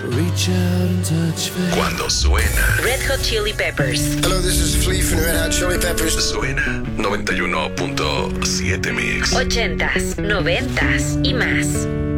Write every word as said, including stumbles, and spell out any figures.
Reach out and touch faith. Cuando suena Red Hot Chili Peppers. Hello, this is Flea from the Red Hot Chili Peppers. Suena noventa y uno punto siete Mix. Ochentas, noventas y más.